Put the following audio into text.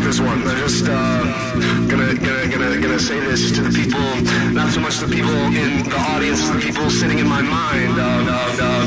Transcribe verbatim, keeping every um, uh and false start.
this one. I'm just uh, gonna, gonna, gonna, gonna say this to the people, not so much the people in the audience as the people sitting in my mind. Uh, uh, uh,